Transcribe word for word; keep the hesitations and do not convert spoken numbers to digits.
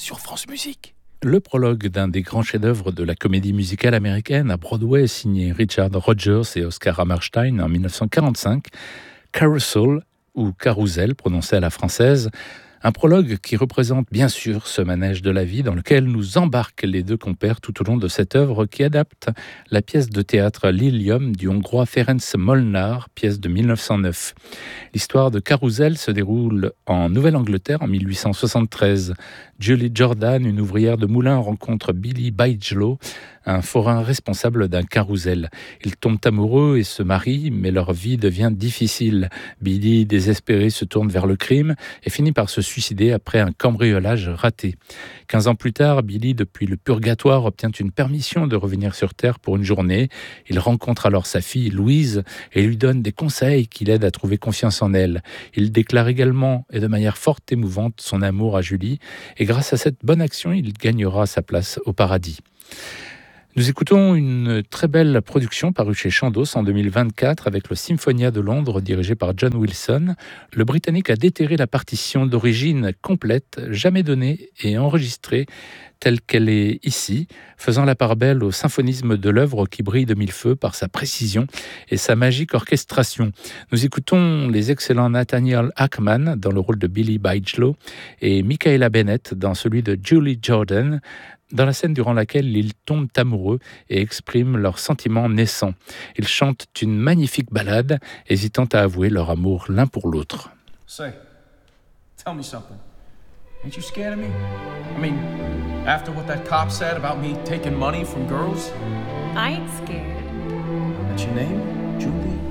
sur France Musique. Le prologue d'un des grands chefs-d'œuvre de la comédie musicale américaine à Broadway, signé Richard Rodgers et Oscar Hammerstein en dix-neuf cent quarante-cinq, Carousel, ou Carousel prononcé à la française, un prologue qui représente bien sûr ce manège de la vie dans lequel nous embarquent les deux compères tout au long de cette œuvre qui adapte la pièce de théâtre Lilium du Hongrois Ferenc Molnár, pièce de dix-neuf cent neuf. L'histoire de Carousel se déroule en Nouvelle-Angleterre en mille huit cent soixante-treize. Julie Jordan, une ouvrière de moulin, rencontre Billy Bigelow, un forain responsable d'un carrousel. Ils tombent amoureux et se marient, mais leur vie devient difficile. Billy, désespéré, se tourne vers le crime et finit par se suicider après un cambriolage raté. Quinze ans plus tard, Billy, depuis le purgatoire, obtient une permission de revenir sur Terre pour une journée. Il rencontre alors sa fille, Louise, et lui donne des conseils qui l'aident à trouver confiance en elle. Il déclare également, et de manière forte et émouvante, son amour à Julie, et grâce à cette bonne action, il gagnera sa place au paradis. Nous écoutons une très belle production parue chez Chandos en deux mille vingt-quatre avec le Symphonia de Londres dirigé par John Wilson. Le Britannique a déterré la partition d'origine complète, jamais donnée et enregistrée telle qu'elle est ici, faisant la part belle au symphonisme de l'œuvre qui brille de mille feux par sa précision et sa magique orchestration. Nous écoutons les excellents Nathaniel Ackman dans le rôle de Billy Bigelow et Michaela Bennett dans celui de Julie Jordan, dans la scène durant laquelle ils tombent amoureux et expriment leurs sentiments naissants. Ils chantent une magnifique ballade, hésitant à avouer leur amour l'un pour l'autre. Say, tell me something. Ain't you scared of me? I mean, after what that cop said about me taking money from girls? I ain't scared. That's your name? Julie?